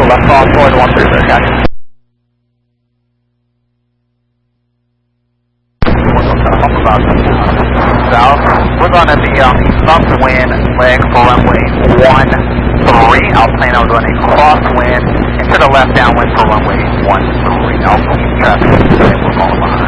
left crossword 130, catch. South, we're going to be on the upwind leg for runway 13. I'll plan on running crosswind and to the left downwind for runway 13. I'll keep traffic and we're going behind.